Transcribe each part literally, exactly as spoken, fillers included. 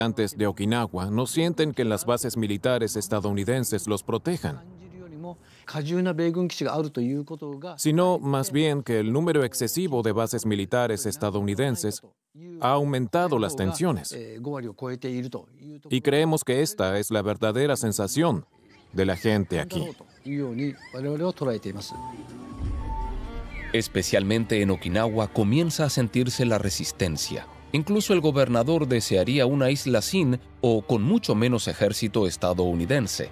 Antes de Okinawa no sienten que las bases militares estadounidenses los protejan, sino más bien que el número excesivo de bases militares estadounidenses ha aumentado las tensiones. Y creemos que esta es la verdadera sensación de la gente aquí. Especialmente en Okinawa comienza a sentirse la resistencia. Incluso el gobernador desearía una isla sin o con mucho menos ejército estadounidense.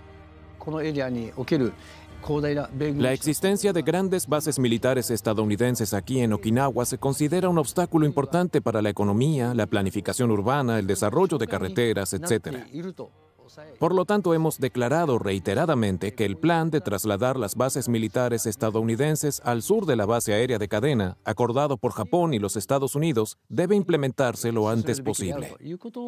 La existencia de grandes bases militares estadounidenses aquí en Okinawa se considera un obstáculo importante para la economía, la planificación urbana, el desarrollo de carreteras, etcétera. Por lo tanto, hemos declarado reiteradamente que el plan de trasladar las bases militares estadounidenses al sur de la base aérea de cadena, acordado por Japón y los Estados Unidos, debe implementarse lo antes posible.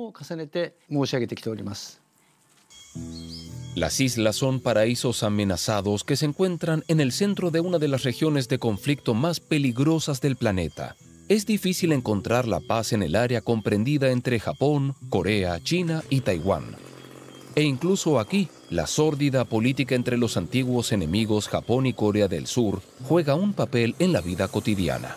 Las islas son paraísos amenazados que se encuentran en el centro de una de las regiones de conflicto más peligrosas del planeta. Es difícil encontrar la paz en el área comprendida entre Japón, Corea, China y Taiwán. E incluso aquí, la sórdida política entre los antiguos enemigos Japón y Corea del Sur juega un papel en la vida cotidiana.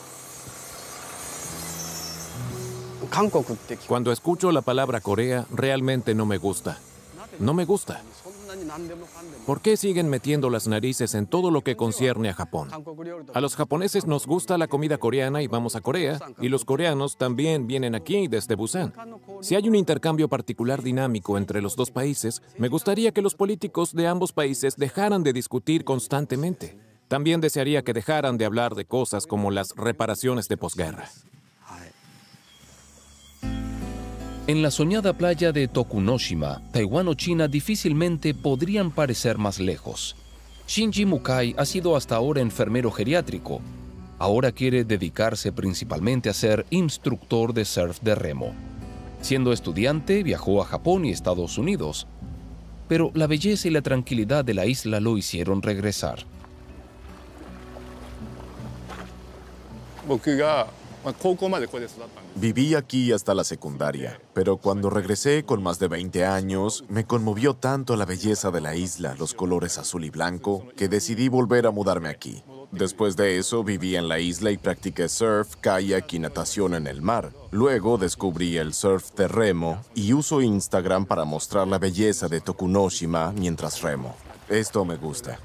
Cuando escucho la palabra Corea, realmente no me gusta. No me gusta. ¿Por qué siguen metiendo las narices en todo lo que concierne a Japón? A los japoneses nos gusta la comida coreana y vamos a Corea, y los coreanos también vienen aquí desde Busan. Si hay un intercambio particular dinámico entre los dos países, me gustaría que los políticos de ambos países dejaran de discutir constantemente. También desearía que dejaran de hablar de cosas como las reparaciones de posguerra. En la soñada playa de Tokunoshima, Taiwán o China difícilmente podrían parecer más lejos. Shinji Mukai ha sido hasta ahora enfermero geriátrico. Ahora quiere dedicarse principalmente a ser instructor de surf de remo. Siendo estudiante, viajó a Japón y Estados Unidos. Pero la belleza y la tranquilidad de la isla lo hicieron regresar. Viví aquí hasta la secundaria, pero cuando regresé con más de veinte años, me conmovió tanto la belleza de la isla, los colores azul y blanco, que decidí volver a mudarme aquí. Después de eso, viví en la isla y practiqué surf, kayak y natación en el mar. Luego descubrí el surf de remo y uso Instagram para mostrar la belleza de Tokunoshima mientras remo. Esto me gusta.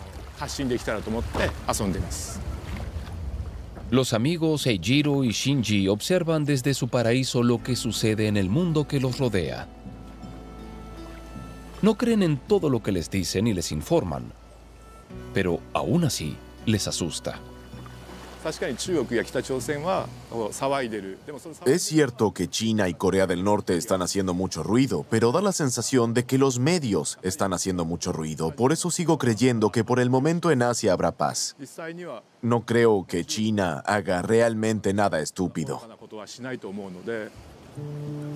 Los amigos Eijiro y Shinji observan desde su paraíso lo que sucede en el mundo que los rodea. No creen en todo lo que les dicen y les informan, pero aún así les asusta. Es cierto que China y Corea del Norte están haciendo mucho ruido, pero da la sensación de que los medios están haciendo mucho ruido. Por eso sigo creyendo que por el momento en Asia habrá paz. No creo que China haga realmente nada estúpido.